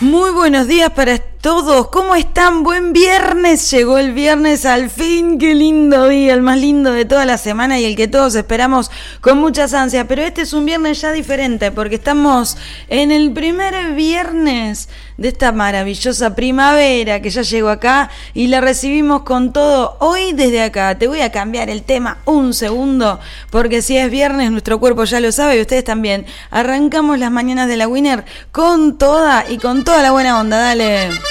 Muy buenos días para todos. ¿Cómo están? Buen viernes. Llegó el viernes al fin. Qué lindo día, el más lindo de toda la semana y el que todos esperamos con muchas ansias. Pero este es un viernes ya diferente porque estamos en el primer viernes de esta maravillosa primavera que ya llegó acá y la recibimos con todo. Hoy desde acá te voy a cambiar el tema un segundo porque si es viernes nuestro cuerpo ya lo sabe y ustedes también. Arrancamos las mañanas de la Winner con toda y con toda la buena onda. Dale.